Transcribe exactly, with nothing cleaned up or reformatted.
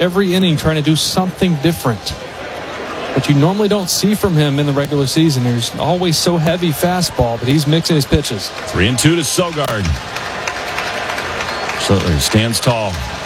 every inning trying to do something different, which you normally don't see from him in the regular season. He's always so heavy fastball, but he's mixing his pitches. Three and two to Sogard. So he stands tall.